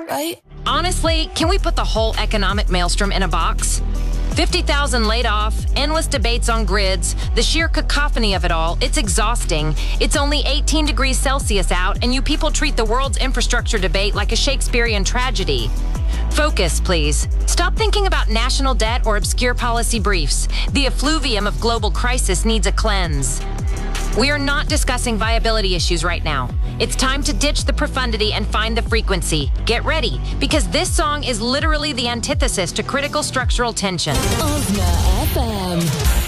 right? Honestly, can we put the whole economic maelstrom in a box? 50,000 laid off, endless debates on grids, the sheer cacophony of it all, it's exhausting. It's only 18 degrees Celsius out, and you people treat the world's infrastructure debate like a Shakespearean tragedy. Focus, please. Stop thinking about national debt or obscure policy briefs. The effluvium of global crisis needs a cleanse. We are not discussing viability issues right now. It's time to ditch the profundity and find the frequency. Get ready, because this song is literally the antithesis to critical structural tension. Osna FM.